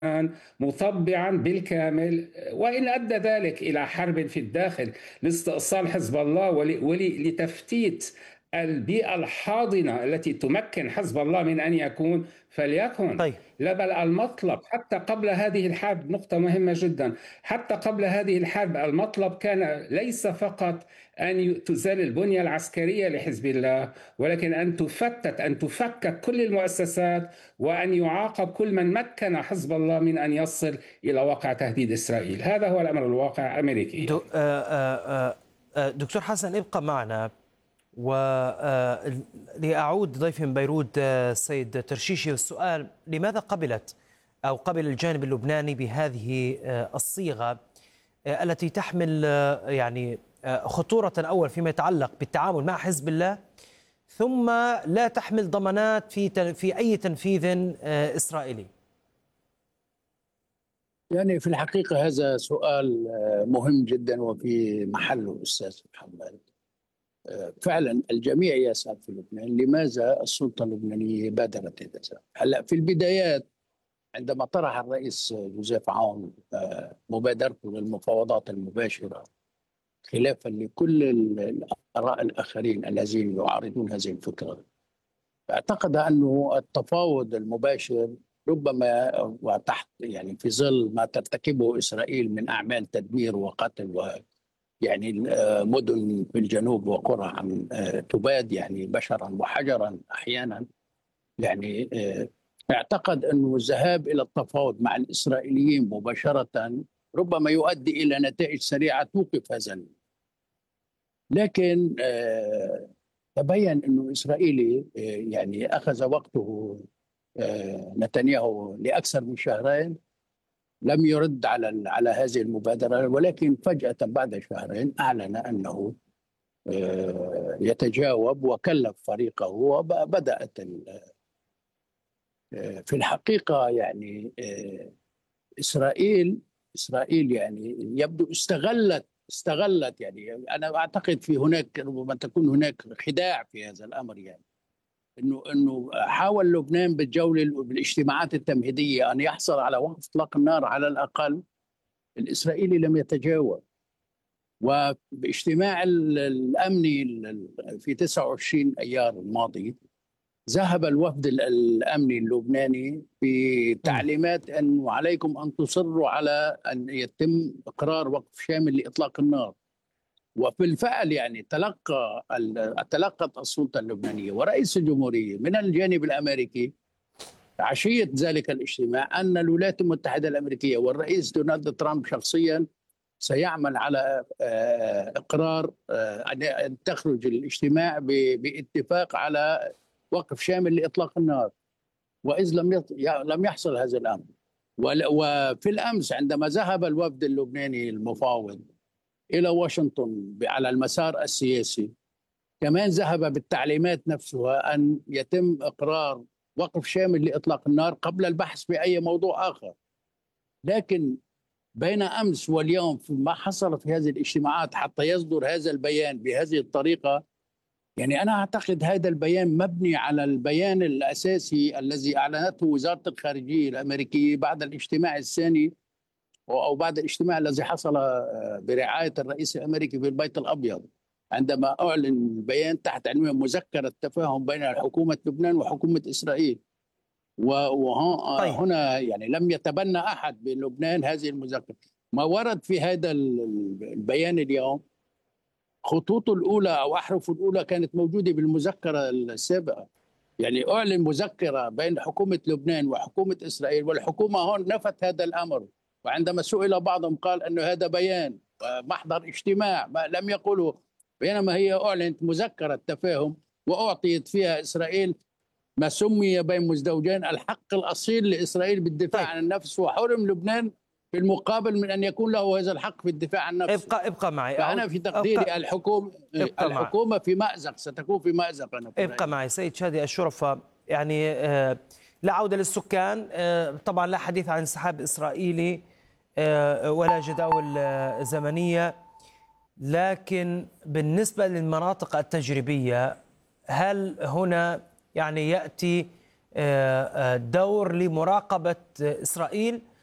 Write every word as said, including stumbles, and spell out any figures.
مطبعا بالكامل، وإن أدى ذلك إلى حرب في الداخل لاستئصال حزب الله ولتفتيت البيئة الحاضنة التي تمكن حزب الله من أن يكون، فليكن. طيب. لا، بل المطلب حتى قبل هذه الحرب، نقطة مهمة جدا، حتى قبل هذه الحرب المطلب كان ليس فقط أن تزال البنية العسكرية لحزب الله، ولكن أن تفتت أن تفكك كل المؤسسات، وأن يعاقب كل من مكن حزب الله من أن يصل إلى واقع تهديد إسرائيل. هذا هو الأمر الواقع أمريكيا. دو- آه، آه، آه، دكتور حسن، ابقى معنا ولأعود ضيفي من بيروت آه، السيد ترشيشي. والسؤال: لماذا قبلت أو قبل الجانب اللبناني بهذه آه، الصيغة آه، التي تحمل آه، يعني آه، خطورة أول فيما يتعلق بالتعامل مع حزب الله، ثم لا تحمل ضمانات في تن- في أي تنفيذ آه، إسرائيلي؟ يعني في الحقيقة هذا سؤال آه، مهم جدا وفي محله أستاذ محمد. آه، فعلا الجميع يسأل في لبنان لماذا السلطة اللبنانية بادرت هذا. هلا في البدايات عندما طرح الرئيس جوزيف عون آه، مبادرته للمفاوضات المباشرة خلافا لكل ال- الآراء الآخرين الذين يعارضون هذه الفكرة، اعتقد أنه التفاوض المباشر ربما وتحت يعني في ظل ما ترتكبه إسرائيل من أعمال تدمير وقتل، ويعني آه، مدن في الجنوب وقرى عم آه، تباد يعني بشرا وحجرا أحيانا. يعني آه، اعتقد أنه الذهاب إلى التفاوض مع الإسرائيليين مباشرة ربما يؤدي إلى نتائج سريعة توقف هذا. لكن آه، تبين أنه إسرائيلي آه، يعني أخذ وقته آه، نتنياهو لأكثر من شهرين لم يرد على على هذه المبادرة، ولكن فجأة بعد شهرين أعلن أنه آه، يتجاوب وكلف فريقه وبدأت ال- آه، في الحقيقة يعني آه، إسرائيل إسرائيل يعني يبدو استغلت استغلت يعني أنا أعتقد في هناك ربما تكون هناك خداع في هذا الأمر. يعني انه انه حاول لبنان بالجوله بالاجتماعات التمهيديه ان يحصل على وقف اطلاق النار على الاقل. الاسرائيلي لم يتجاوب، وباجتماع ال- الامني ال- في تسعة وعشرين ايار الماضي ذهب الوفد ال- الامني اللبناني مم. بتعليمات انه عليكم ان تصروا على ان يتم اقرار وقف شامل لاطلاق النار. وبالفعل يعني تلقى ال- تلقت السلطه اللبنانيه ورئيس الجمهوريه من الجانب الامريكي عشيه ذلك الاجتماع ان الولايات المتحده الامريكيه والرئيس دونالد ترامب شخصيا سيعمل على آه، اقرار آه، ان تخرج الاجتماع ب- باتفاق على وقف شامل لاطلاق النار. واذ لم يط- لم يحصل هذا الامر. ول- وفي الامس عندما ذهب الوفد اللبناني المفاوض الى واشنطن على المسار السياسي، كمان ذهب بالتعليمات نفسها ان يتم اقرار وقف شامل لاطلاق النار قبل البحث في اي موضوع اخر. لكن بين امس واليوم ما حصل في هذه الاجتماعات حتى يصدر هذا البيان بهذه الطريقه، يعني انا اعتقد هذا البيان مبني على البيان الاساسي الذي اعلنته وزاره الخارجيه الامريكيه بعد الاجتماع الثاني او بعد الاجتماع الذي حصل آه، برعايه الرئيس الامريكي في البيت الابيض، عندما اعلن البيان تحت عنوان مذكره تفاهم بين حكومه لبنان وحكومه اسرائيل. طيب. وهنا يعني لم يتبنى احد بلبنان هذه المذكره. ما ورد في هذا البيان اليوم خطوطه الاولى او احرفه الاولى كانت موجوده بالمذكره السابقه. يعني اعلن مذكره بين حكومه لبنان وحكومه اسرائيل، والحكومه هون نفت هذا الامر. وعندما سئل بعضهم قال انه هذا بيان محضر اجتماع، ما لم يقولوا. بينما هي اعلنت مذكره تفاهم واعطيت فيها اسرائيل ما سمي بين مزدوجين الحق الاصيل لاسرائيل بالدفاع طيب. عن النفس، وحرم لبنان في المقابل من ان يكون له هذا الحق في الدفاع عن نفسه. ابقى ابقى معي. أعود. فانا في تقديري ابقى الحكومه ابقى معي. الحكومه في مازق، ستكون في مازق انا في ابقى رايي. معي سيد شادي الشرفة. يعني آه، لا عودة للسكان، آه، طبعا لا حديث عن انسحاب إسرائيلي آه، ولا جداول آه، زمنية. لكن بالنسبة للمناطق التجريبية، هل هنا يعني يأتي دور لمراقبة إسرائيل